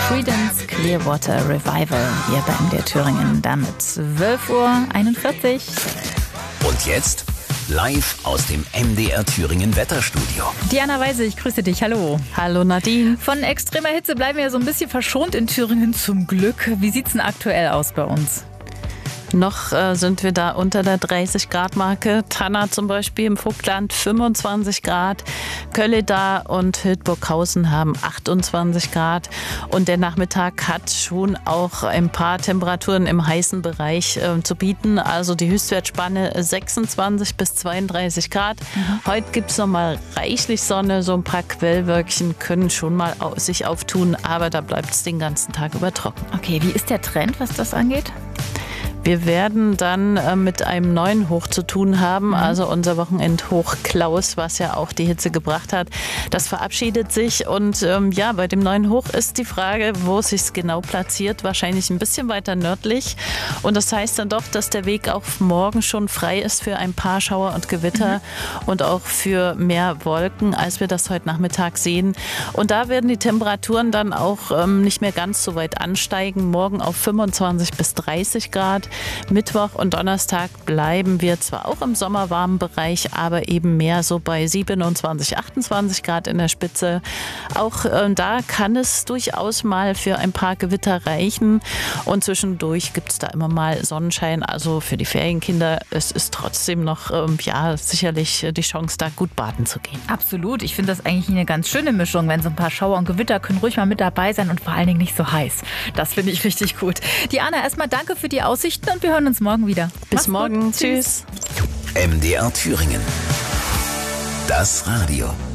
Creedence Clearwater Revival hier bei MDR Thüringen. Damit 12:41 Uhr. Und jetzt live aus dem MDR Thüringen Wetterstudio. Diana Weise, ich grüße dich. Hallo. Hallo Nadine. Von extremer Hitze bleiben wir ja so ein bisschen verschont in Thüringen zum Glück. Wie sieht's denn aktuell aus bei uns? Noch sind wir da unter der 30-Grad-Marke. Tanna zum Beispiel im Vogtland 25 Grad. Kölleda und Hildburghausen haben 28 Grad. Und der Nachmittag hat schon auch ein paar Temperaturen im heißen Bereich zu bieten. Also die Höchstwertspanne 26 bis 32 Grad. Heute gibt es nochmal reichlich Sonne. So ein paar Quellwölkchen können schon mal sich auftun. Aber da bleibt es den ganzen Tag über trocken. Okay, wie ist der Trend, was das angeht? Wir werden dann mit einem neuen Hoch zu tun haben, also unser Wochenendhoch Klaus, was ja auch die Hitze gebracht hat. Das verabschiedet sich und bei dem neuen Hoch ist die Frage, wo es sich genau platziert, wahrscheinlich ein bisschen weiter nördlich. Und das heißt dann doch, dass der Weg auch morgen schon frei ist für ein paar Schauer und Gewitter und auch für mehr Wolken, als wir das heute Nachmittag sehen. Und da werden die Temperaturen dann auch nicht mehr ganz so weit ansteigen. Morgen auf 25 bis 30 Grad. Mittwoch und Donnerstag bleiben wir zwar auch im sommerwarmen Bereich, aber eben mehr so bei 27, 28 Grad in der Spitze. Auch da kann es durchaus mal für ein paar Gewitter reichen und zwischendurch gibt es da immer mal Sonnenschein. Also für die Ferienkinder, es ist trotzdem noch sicherlich die Chance, da gut baden zu gehen. Absolut. Ich finde das eigentlich eine ganz schöne Mischung, wenn so ein paar Schauer und Gewitter können ruhig mal mit dabei sein und vor allen Dingen nicht so heiß. Das finde ich richtig gut. Diana, erstmal danke für die Aussichten und wir hören uns morgen wieder. Bis morgen. Tschüss. MDR Thüringen. Das Radio.